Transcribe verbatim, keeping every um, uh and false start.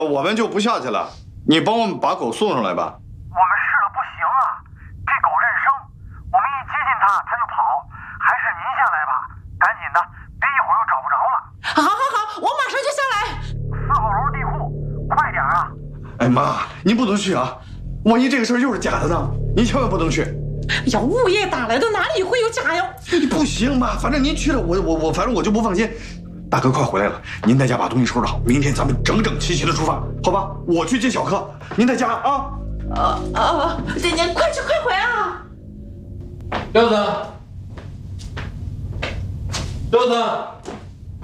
我们就不下去了，你帮我们把狗送上来吧。 我们试了不行啊，这狗认生，我们一接近它它就跑，还是您下来吧，赶紧的，别一会儿又找不着了。 好，好，好，我马上就下来。 四号楼地库，快点啊！ 哎妈，您不能去啊，万一这个事儿又是假的呢？您千万不能去。 哎呀，物业打来的哪里会有假呀？ 不行妈，反正您去了，我我我，反正我就不放心。大哥快回来了，您在家把东西收拾好，明天咱们整整齐齐的出发，好吧？我去接小柯，您在家啊。 啊啊！姐姐，快去快回啊！ 廖子，廖子。